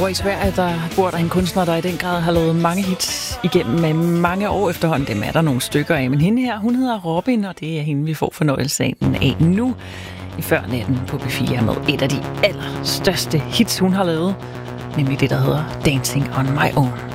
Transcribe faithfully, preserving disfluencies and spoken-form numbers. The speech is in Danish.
Over i Sverige, der bor der en kunstner, der i den grad har lavet mange hits igennem med mange år efterhånden. Dem er der nogle stykker af, men hende her, hun hedder Robin, og det er hende, vi får fornøjelsen af nu i Før Natten på B fire med et af de allerstørste hits, hun har lavet, nemlig det, der hedder Dancing on My Own.